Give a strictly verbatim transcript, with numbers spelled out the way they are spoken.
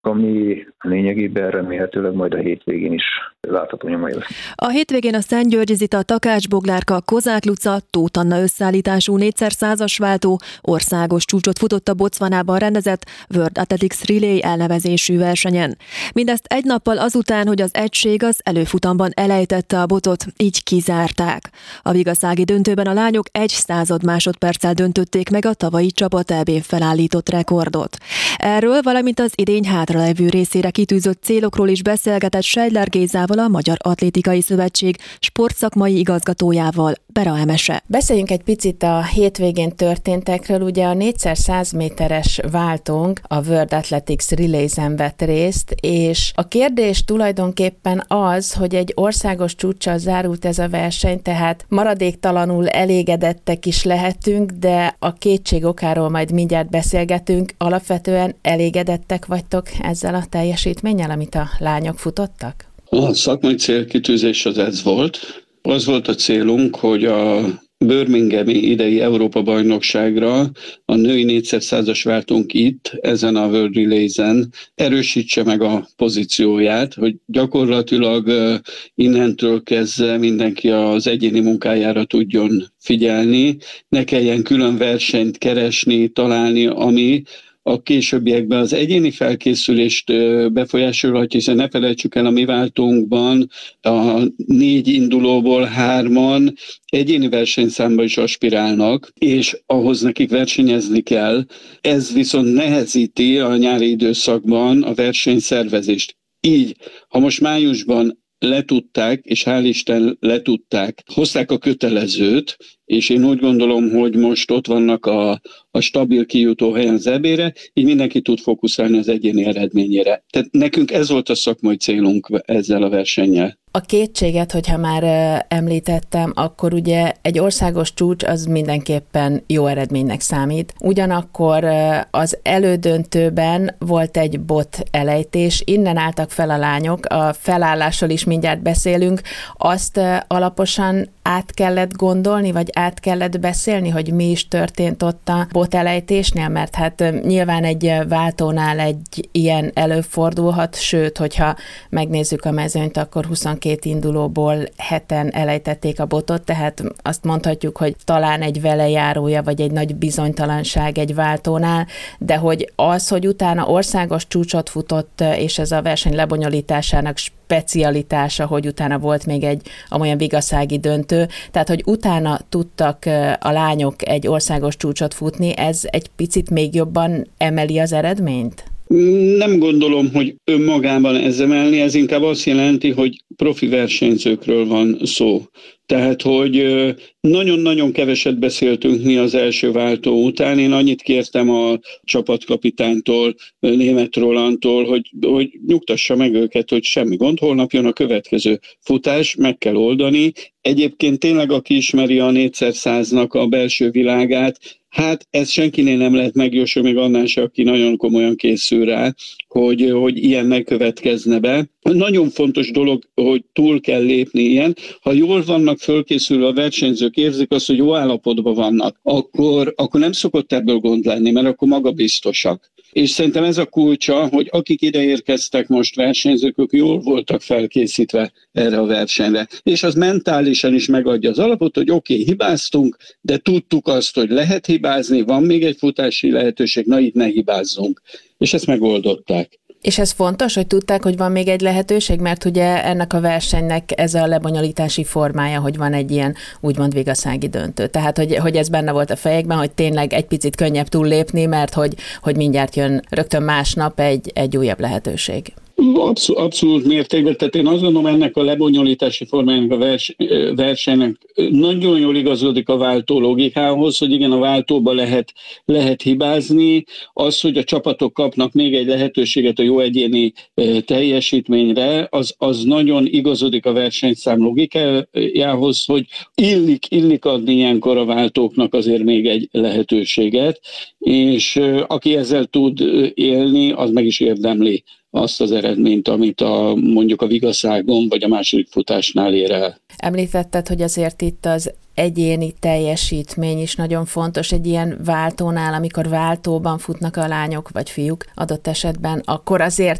ami lényegében remélhetőleg majd a hétvégén is látható nyomai lesz. A hétvégén a Szentgyörgyi Zita, Takács Boglárka, Kozák Luca, Tóth Anna összeállítású négyszer százas váltó országos csúcsot futott a Botswanában rendezett World Athletics Relay elnevezésű versenyen. Mindezt egy nappal azután, hogy az egység az előfutamban elejtette a botot, így kizárták. A vigaszági döntőben a lányok egy század másodperccel döntötték meg a tavalyi csapat é bén felállított rekordot. Erről, valamint az idény hátralevő részére kitűzött célokról is beszélgetett Seidler Gézával, a Magyar Atlétikai Szövetség sportszakmai igazgatójával, Bera Emese. Beszéljünk egy picit a hétvégén történtekről. Ugye a négyszer száz méteres váltónk a World Athletics Relays-en vett részt, és a kérdés tulajdonképpen az, hogy egy országos csúccsal zárult ez a verseny, tehát maradéktalanul elégedettek is lehetünk, de a kétség okáról majd mindjárt beszélgetünk. Alapvetően elégedettek vagytok ezzel a teljesítménnyel, amit a lányok futottak? A szakmai célkitűzés az ez volt. Az volt a célunk, hogy a birminghami idei Európa-bajnokságra a női négyszer százas váltónk itt, ezen a World Relays-en erősítse meg a pozícióját, hogy gyakorlatilag innentől kezdve mindenki az egyéni munkájára tudjon figyelni, ne kelljen külön versenyt keresni, találni, ami a későbbiekben az egyéni felkészülést befolyásolhatja, hiszen ne felejtsük el, a mi váltónkban a négy indulóból hárman egyéni versenyszámba is aspirálnak, és ahhoz nekik versenyezni kell. Ez viszont nehezíti a nyári időszakban a versenyszervezést. Így, ha most májusban letudták, és hál' Isten letudták, hozták a kötelezőt, és én úgy gondolom, hogy most ott vannak a, a stabil kijutó helyen az é bére, így mindenki tud fókuszálni az egyéni eredményére. Tehát nekünk ez volt a szakmai célunk ezzel a versennyel. A kétséget, hogyha már említettem, akkor ugye egy országos csúcs az mindenképpen jó eredménynek számít. Ugyanakkor az elődöntőben volt egy bot elejtés, innen álltak fel a lányok, a felállásról is mindjárt beszélünk. Azt alaposan át kellett gondolni, vagy át kellett beszélni, hogy mi is történt ott a bot elejtésnél, mert hát nyilván egy váltónál egy ilyen előfordulhat, sőt, hogyha megnézzük a mezőnyt, akkor huszonkét indulóból heten elejtették a botot, tehát azt mondhatjuk, hogy talán egy velejárója, vagy egy nagy bizonytalanság egy váltónál, de hogy az, hogy utána országos csúcsot futott, és ez a verseny lebonyolításának specialitása, hogy utána volt még egy amolyan vigaszági döntő, tehát hogy utána tudtak a lányok egy országos csúcsot futni, ez egy picit még jobban emeli az eredményt? Nem gondolom, hogy önmagában ez emelni, ez inkább azt jelenti, hogy profi versenyzőkről van szó. Tehát, hogy nagyon-nagyon keveset beszéltünk mi az első váltó után. Én annyit kértem a csapatkapitánytól, Németh Rolandtól, hogy, hogy nyugtassa meg őket, hogy semmi gond, holnap jön a következő futás, meg kell oldani. Egyébként tényleg, aki ismeri a négyszer száznak a belső világát, hát ez senkinél nem lehet megjósolni, még annál se, aki nagyon komolyan készül rá, hogy, hogy ilyen megkövetkezne be. Nagyon fontos dolog, hogy túl kell lépni ilyen. Ha jól vannak fölkészülve a versenyzők, érzik azt, hogy jó állapotban vannak, akkor, akkor nem szokott ebből gond lenni, mert akkor magabiztosak. És szerintem ez a kulcsa, hogy akik ide érkeztek most versenyzők, ők jól voltak felkészítve erre a versenyre. És az mentálisan is megadja az alapot, hogy oké, okay, hibáztunk, de tudtuk azt, hogy lehet hibázni, van még egy futási lehetőség, na itt ne hibázzunk. És ezt megoldották. És ez fontos, hogy tudták, hogy van még egy lehetőség, mert ugye ennek a versenynek ez a lebonyolítási formája, hogy van egy ilyen úgymond vigaszági döntő. Tehát, hogy, hogy ez benne volt a fejekben, hogy tényleg egy picit könnyebb túllépni, mert hogy, hogy mindjárt jön rögtön másnap egy, egy újabb lehetőség. Abszolút, abszolút mértékben, tehát én azt gondolom, ennek a lebonyolítási formájának a vers, versenynek nagyon jól igazodik a váltó logikához, hogy igen, a váltóba lehet, lehet hibázni, az, hogy a csapatok kapnak még egy lehetőséget a jó egyéni teljesítményre, az, az nagyon igazodik a versenyszám logikájához, hogy illik, illik adni ilyenkor a váltóknak azért még egy lehetőséget, és aki ezzel tud élni, az meg is érdemli azt az eredményt, amit a, mondjuk a vigaszágon vagy a második futásnál ér el. Említetted, hogy azért itt az egyéni teljesítmény is nagyon fontos egy ilyen váltónál, amikor váltóban futnak a lányok vagy fiúk adott esetben, akkor azért